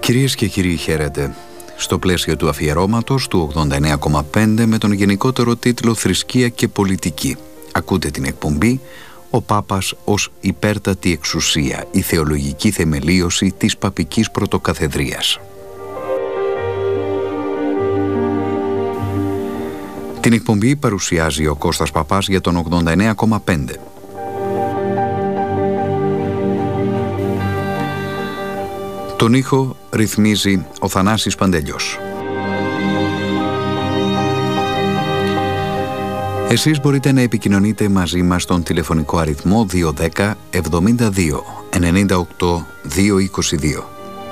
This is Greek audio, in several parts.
Κυρίες και κύριοι, χαίρετε. Στο πλαίσιο του αφιερώματος του 89,5 με τον γενικότερο τίτλο «Θρησκεία και πολιτική» ακούτε την εκπομπή «Ο Πάπας ως υπέρτατη εξουσία, η θεολογική θεμελίωση της παπικής πρωτοκαθεδρίας». Την εκπομπή παρουσιάζει ο Κώστας Παπάς για τον 89,5. Τον ήχο ρυθμίζει ο Θανάσης Παντελιός. Εσείς μπορείτε να επικοινωνείτε μαζί μας στον τηλεφωνικό αριθμό 210 72 98 222.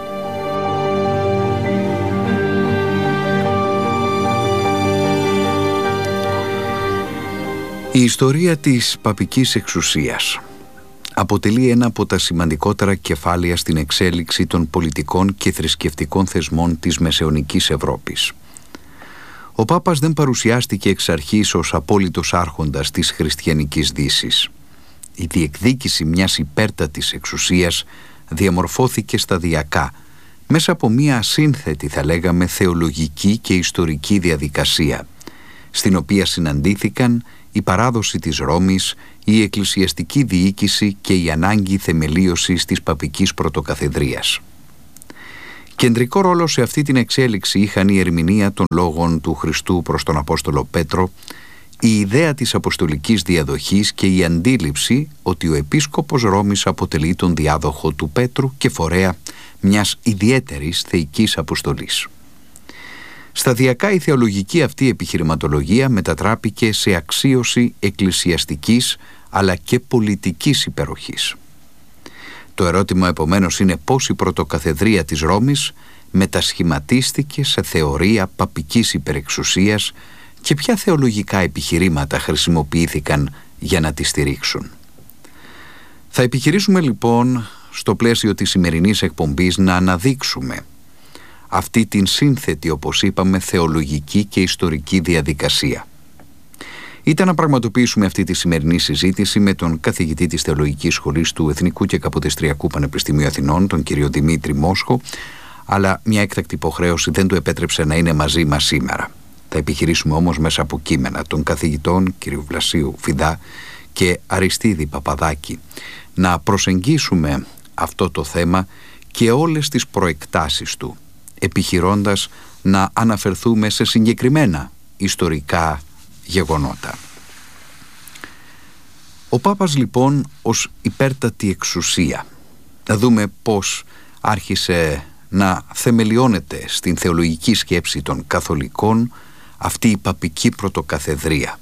Η ιστορία της παπικής εξουσίας αποτελεί ένα από τα σημαντικότερα κεφάλαια στην εξέλιξη των πολιτικών και θρησκευτικών θεσμών της μεσαιωνικής Ευρώπης. Ο Πάπας δεν παρουσιάστηκε εξ αρχής ως απόλυτος άρχοντας της χριστιανικής Δύσης. Η διεκδίκηση μιας υπέρτατης εξουσίας διαμορφώθηκε σταδιακά, μέσα από μια ασύνθετη, θα λέγαμε, θεολογική και ιστορική διαδικασία, στην οποία συναντήθηκαν η παράδοση της Ρώμης, η εκκλησιαστική διοίκηση και η ανάγκη θεμελίωσης της παπικής πρωτοκαθεδρίας. Κεντρικό ρόλο σε αυτή την εξέλιξη είχαν η ερμηνεία των λόγων του Χριστού προς τον Απόστολο Πέτρο, η ιδέα της αποστολικής διαδοχής και η αντίληψη ότι ο Επίσκοπος Ρώμης αποτελεί τον διάδοχο του Πέτρου και φορέα μιας ιδιαίτερης θεϊκής αποστολής. Σταδιακά η θεολογική αυτή επιχειρηματολογία μετατράπηκε σε αξίωση εκκλησιαστικής αλλά και πολιτικής υπεροχής. Το ερώτημα επομένως είναι πώς η πρωτοκαθεδρία της Ρώμης μετασχηματίστηκε σε θεωρία παπικής υπερεξουσίας και ποια θεολογικά επιχειρήματα χρησιμοποιήθηκαν για να τη στηρίξουν. Θα επιχειρήσουμε λοιπόν στο πλαίσιο της σημερινής εκπομπής να αναδείξουμε αυτή την σύνθετη, όπως είπαμε, θεολογική και ιστορική διαδικασία. Ήταν να πραγματοποιήσουμε αυτή τη σημερινή συζήτηση με τον καθηγητή της Θεολογικής Σχολής του Εθνικού και Καποδιστριακού Πανεπιστημίου Αθηνών, τον κύριο Δημήτρη Μόσχο, αλλά μια έκτακτη υποχρέωση δεν του επέτρεψε να είναι μαζί μας σήμερα. Θα επιχειρήσουμε όμως μέσα από κείμενα των καθηγητών κύριο Βλασίου Φιδά και Αριστίδη Παπαδάκη να προσεγγίσουμε αυτό το θέμα και όλες τις προεκτάσεις του, επιχειρώντας να αναφερθούμε σε συγκεκριμένα ιστορικά γεγονότα. Ο Πάπας λοιπόν ως υπέρτατη εξουσία. Να δούμε πώς άρχισε να θεμελιώνεται στην θεολογική σκέψη των καθολικών αυτή η παπική πρωτοκαθεδρία.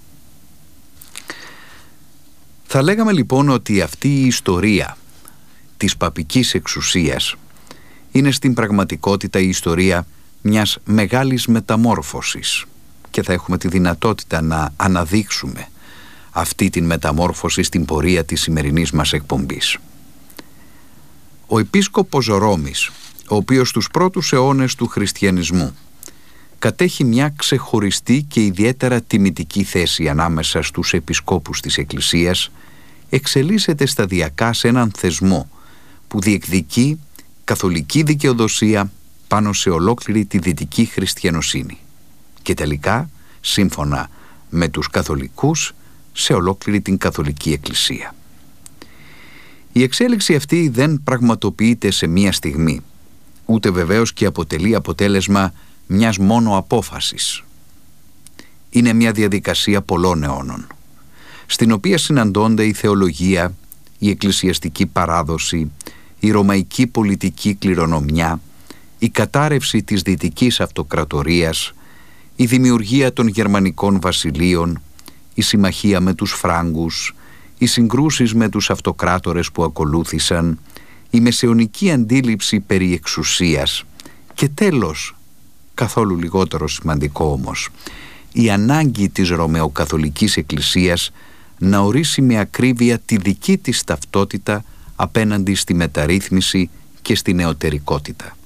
Θα λέγαμε λοιπόν ότι αυτή η ιστορία της παπικής εξουσίας είναι στην πραγματικότητα η ιστορία μιας μεγάλης μεταμόρφωσης και θα έχουμε τη δυνατότητα να αναδείξουμε αυτή την μεταμόρφωση στην πορεία της σημερινής μας εκπομπής. Ο Επίσκοπος Ρώμης, ο οποίος στους πρώτους αιώνες του χριστιανισμού κατέχει μια ξεχωριστή και ιδιαίτερα τιμητική θέση ανάμεσα στους επισκόπους της Εκκλησίας, εξελίσσεται σταδιακά σε έναν θεσμό που διεκδικεί καθολική δικαιοδοσία πάνω σε ολόκληρη τη δυτική χριστιανοσύνη και τελικά, σύμφωνα με τους καθολικούς, σε ολόκληρη την καθολική εκκλησία. Η εξέλιξη αυτή δεν πραγματοποιείται σε μία στιγμή, ούτε βεβαίως και αποτελεί αποτέλεσμα μιας μόνο απόφασης. Είναι μια διαδικασία πολλών αιώνων, στην οποία συναντώνται η θεολογία, η εκκλησιαστική παράδοση, η ρωμαϊκή πολιτική κληρονομιά, η κατάρρευση της δυτικής αυτοκρατορίας, η δημιουργία των γερμανικών βασιλείων, η συμμαχία με τους Φράγκους, οι συγκρούσεις με τους αυτοκράτορες που ακολούθησαν, η μεσαιωνική αντίληψη περί εξουσίας και τέλος, καθόλου λιγότερο σημαντικό όμως, η ανάγκη της Ρωμαιοκαθολικής Εκκλησίας να ορίσει με ακρίβεια τη δική της ταυτότητα απέναντι στη μεταρρύθμιση και στη νεωτερικότητα.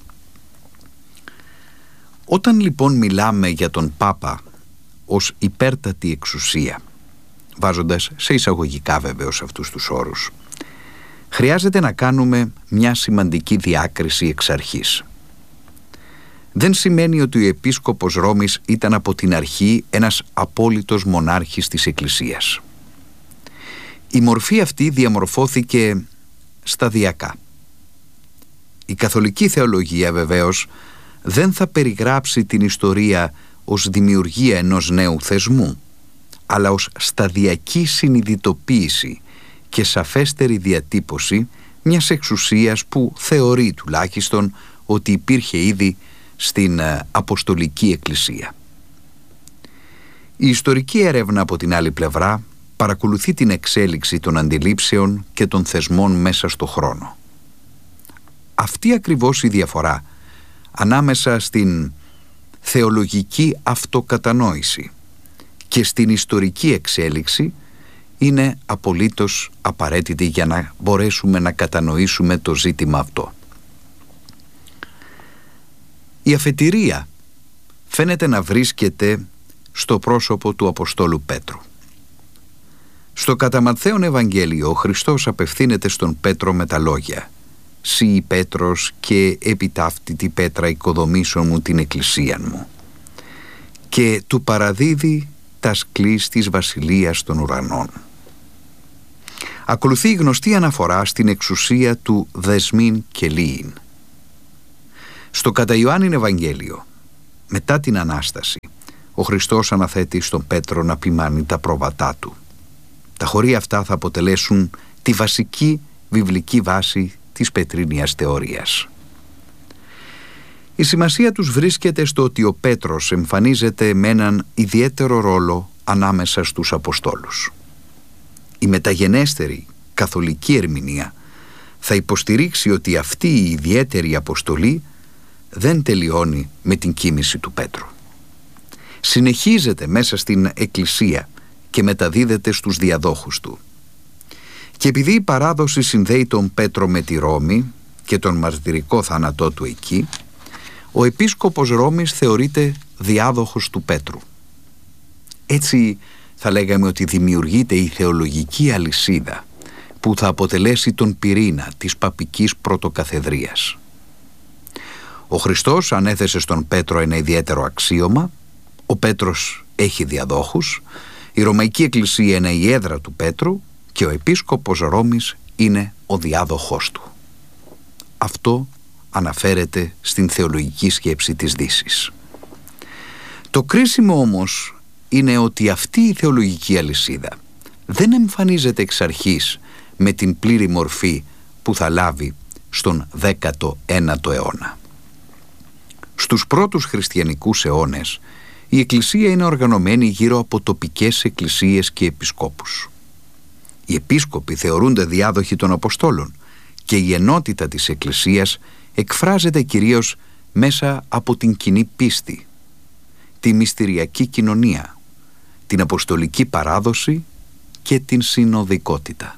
Όταν λοιπόν μιλάμε για τον Πάπα ως υπέρτατη εξουσία, βάζοντας σε εισαγωγικά βεβαίως αυτούς τους όρους, χρειάζεται να κάνουμε μια σημαντική διάκριση εξ αρχής. δεν σημαίνει ότι ο επίσκοπος Ρώμης ήταν από την αρχή ένας απόλυτος μονάρχης της Εκκλησίας. Η μορφή αυτή διαμορφώθηκε σταδιακά. Η καθολική θεολογία βεβαίως δεν θα περιγράψει την ιστορία ως δημιουργία ενός νέου θεσμού, αλλά ως σταδιακή συνειδητοποίηση και σαφέστερη διατύπωση μιας εξουσίας που θεωρεί τουλάχιστον ότι υπήρχε ήδη στην Αποστολική Εκκλησία. Η ιστορική έρευνα από την άλλη πλευρά παρακολουθεί την εξέλιξη των αντιλήψεων και των θεσμών μέσα στο χρόνο. Αυτή ακριβώς η διαφορά ανάμεσα στην θεολογική αυτοκατανόηση και στην ιστορική εξέλιξη είναι απολύτως απαραίτητη για να μπορέσουμε να κατανοήσουμε το ζήτημα αυτό. Η αφετηρία φαίνεται να βρίσκεται στο πρόσωπο του Αποστόλου Πέτρου. Στο κατά Ματθαίον Ευαγγέλιο ο Χριστός απευθύνεται στον Πέτρο με τα λόγια «Σύ Πέτρος και επιταύτητη πέτρα οικοδομήσον μου την εκκλησίαν μου» και του παραδίδει τα σκλής της βασιλείας των ουρανών. Ακολουθεί η γνωστή αναφορά στην εξουσία του δεσμήν και λύειν. Στο κατά Ιωάννην Ευαγγέλιο, μετά την Ανάσταση, ο Χριστός αναθέτει στον Πέτρο να ποιμάνει τα πρόβατά του. Τα χωρία αυτά θα αποτελέσουν τη βασική βιβλική βάση της πετρίνιας θεωρίας. Η σημασία τους βρίσκεται στο ότι ο Πέτρος εμφανίζεται με έναν ιδιαίτερο ρόλο ανάμεσα στους Αποστόλους. Η μεταγενέστερη καθολική ερμηνεία θα υποστηρίξει ότι αυτή η ιδιαίτερη αποστολή δεν τελειώνει με την κοίμηση του Πέτρου. Συνεχίζεται μέσα στην Εκκλησία και μεταδίδεται στους διαδόχους του. Και επειδή η παράδοση συνδέει τον Πέτρο με τη Ρώμη και τον μαρτυρικό θάνατό του εκεί, ο επίσκοπος Ρώμης θεωρείται διάδοχος του Πέτρου. Έτσι θα λέγαμε ότι δημιουργείται η θεολογική αλυσίδα που θα αποτελέσει τον πυρήνα της παπικής πρωτοκαθεδρίας. Ο Χριστός ανέθεσε στον Πέτρο ένα ιδιαίτερο αξίωμα, ο Πέτρος έχει διαδόχους, η Ρωμαϊκή Εκκλησία είναι η έδρα του Πέτρου και ο επίσκοπος Ρώμης είναι ο διάδοχός του. Αυτό αναφέρεται στην θεολογική σκέψη της Δύσης. Το κρίσιμο όμως είναι ότι αυτή η θεολογική αλυσίδα δεν εμφανίζεται εξ αρχής με την πλήρη μορφή που θα λάβει στον 19ο αιώνα. Στους πρώτους χριστιανικούς αιώνες η Εκκλησία είναι οργανωμένη γύρω από τοπικές εκκλησίες και επισκόπους. Οι επίσκοποι θεωρούνται διάδοχοι των Αποστόλων και η ενότητα της Εκκλησίας εκφράζεται κυρίως μέσα από την κοινή πίστη, τη μυστηριακή κοινωνία, την αποστολική παράδοση και την συνοδικότητα.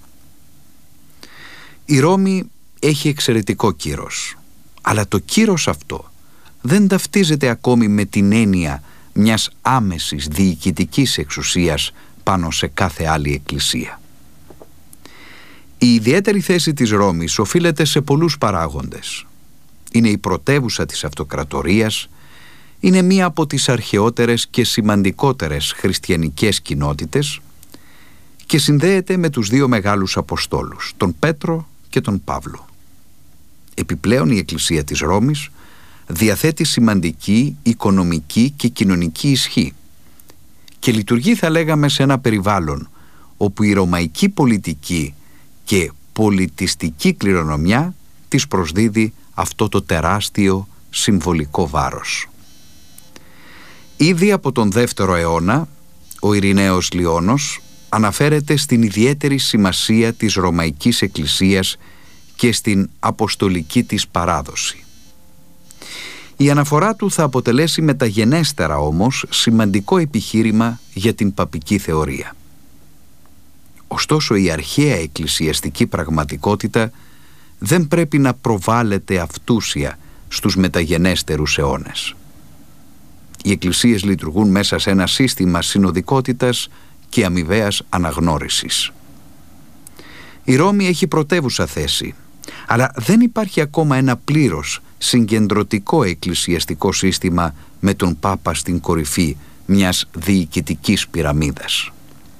Η Ρώμη έχει εξαιρετικό κύρος, αλλά το κύρος αυτό δεν ταυτίζεται ακόμη με την έννοια μιας άμεσης διοικητικής εξουσίας πάνω σε κάθε άλλη εκκλησία. Η ιδιαίτερη θέση της Ρώμης οφείλεται σε πολλούς παράγοντες. Είναι η πρωτεύουσα της αυτοκρατορίας, είναι μία από τις αρχαιότερες και σημαντικότερες χριστιανικές κοινότητες και συνδέεται με τους δύο μεγάλους Αποστόλους, τον Πέτρο και τον Παύλο. Επιπλέον η Εκκλησία της Ρώμης διαθέτει σημαντική οικονομική και κοινωνική ισχύ και λειτουργεί, θα λέγαμε, σε ένα περιβάλλον όπου η ρωμαϊκή πολιτική και πολιτιστική κληρονομιά της προσδίδει αυτό το τεράστιο συμβολικό βάρος. Ήδη από τον 2ο αιώνα ο Ειρηναίος Λιώνος αναφέρεται στην ιδιαίτερη σημασία της Ρωμαϊκής Εκκλησίας και στην αποστολική της παράδοση. Η αναφορά του θα αποτελέσει μεταγενέστερα όμως σημαντικό επιχείρημα για την παπική θεωρία. Ωστόσο η αρχαία εκκλησιαστική πραγματικότητα δεν πρέπει να προβάλλεται αυτούσια στους μεταγενέστερους αιώνες. Οι εκκλησίες λειτουργούν μέσα σε ένα σύστημα συνοδικότητας και αμοιβαίας αναγνώρισης. Η Ρώμη έχει πρωτεύουσα θέση, αλλά δεν υπάρχει ακόμα ένα πλήρως συγκεντρωτικό εκκλησιαστικό σύστημα με τον Πάπα στην κορυφή μιας διοικητικής πυραμίδας.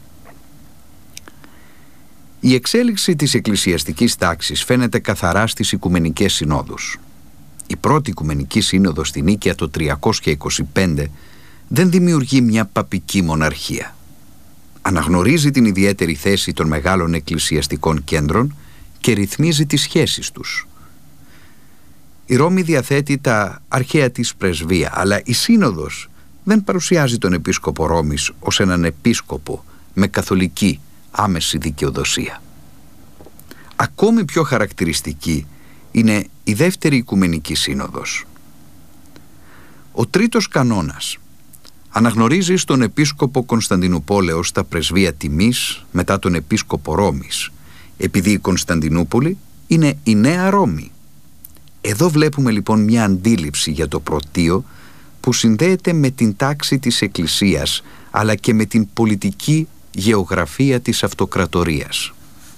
Η εξέλιξη της εκκλησιαστικής τάξης φαίνεται καθαρά στις Οικουμενικές Συνόδους. Η πρώτη Οικουμενική Σύνοδος στη Νίκαια το 325 δεν δημιουργεί μια παπική μοναρχία. Αναγνωρίζει την ιδιαίτερη θέση των μεγάλων εκκλησιαστικών κέντρων και ρυθμίζει τις σχέσεις τους. Η Ρώμη διαθέτει τα αρχαία της πρεσβεία, αλλά η Σύνοδος δεν παρουσιάζει τον Επίσκοπο Ρώμης ως έναν επίσκοπο με καθολική άμεση δικαιοδοσία. Ακόμη πιο χαρακτηριστική είναι η Δεύτερη Οικουμενική Σύνοδος. Ο τρίτος κανόνας αναγνωρίζει στον Επίσκοπο Κωνσταντινουπόλεως τα πρεσβεία τιμής μετά τον Επίσκοπο Ρώμης, επειδή η Κωνσταντινούπολη είναι η Νέα Ρώμη. Εδώ βλέπουμε λοιπόν μια αντίληψη για το πρωτείο που συνδέεται με την τάξη της Εκκλησίας αλλά και με την πολιτική γεωγραφία της αυτοκρατορίας.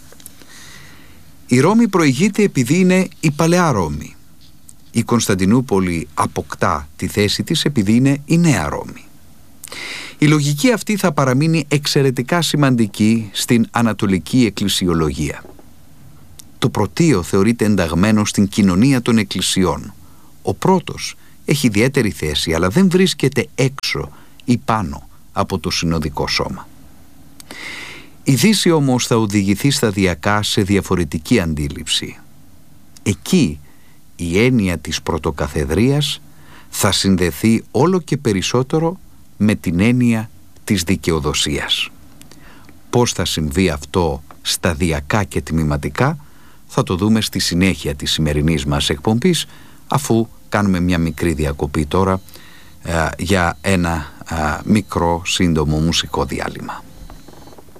Η Ρώμη προηγείται επειδή είναι η Παλαιά Ρώμη. Η Κωνσταντινούπολη αποκτά τη θέση της επειδή είναι η Νέα Ρώμη. Η λογική αυτή θα παραμείνει εξαιρετικά σημαντική στην ανατολική εκκλησιολογία. Το πρωτείο θεωρείται ενταγμένο στην κοινωνία των εκκλησιών. Ο πρώτος έχει ιδιαίτερη θέση, αλλά δεν βρίσκεται έξω ή πάνω από το συνοδικό σώμα. Η Δύση όμως θα οδηγηθεί σταδιακά σε διαφορετική αντίληψη. Εκεί η έννοια της πρωτοκαθεδρίας θα συνδεθεί όλο και περισσότερο με την έννοια της δικαιοδοσίας. Πώς θα συμβεί αυτό σταδιακά και τμηματικά θα το δούμε στη συνέχεια της σημερινής μας εκπομπής, αφού κάνουμε μια μικρή διακοπή τώρα για ένα μικρό σύντομο μουσικό διάλειμμα.